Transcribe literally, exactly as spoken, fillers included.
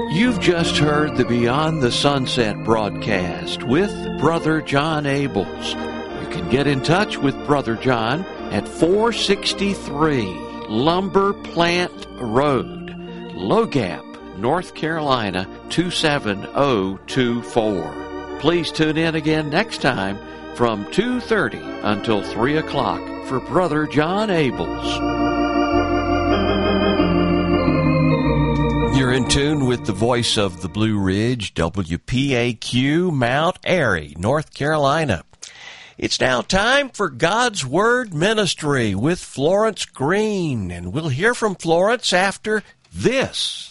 You've just heard the Beyond the Sunset broadcast with Brother John Abels. You can get in touch with Brother John at four sixty-three Lumber Plant Road, Logap, North Carolina two seven zero two four. Please tune in again next time from two thirty until three o'clock for Brother John Abels. You're in tune with the voice of the Blue Ridge, W P A Q, Mount Airy, North Carolina. It's now time for God's Word Ministry with Florence Green, and we'll hear from Florence after this.